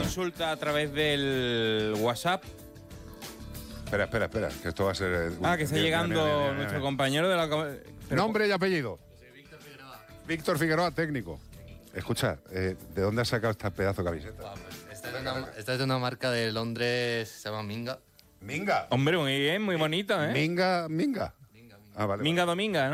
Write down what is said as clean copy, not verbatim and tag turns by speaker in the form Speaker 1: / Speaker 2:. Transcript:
Speaker 1: consulta a través del WhatsApp.
Speaker 2: Espera, que esto va a ser...
Speaker 1: Que está llegando nuestro compañero de la...
Speaker 2: Nombre y apellido. Víctor Figueroa, técnico. Escucha, ¿de dónde has sacado esta pedazo de camiseta?
Speaker 3: Esta es de una marca de Londres, se llama Minga.
Speaker 2: Minga.
Speaker 1: Hombre, muy bien, muy bonito, ¿eh?
Speaker 2: Minga. Ah, vale.
Speaker 1: Minga Dominga, ¿no?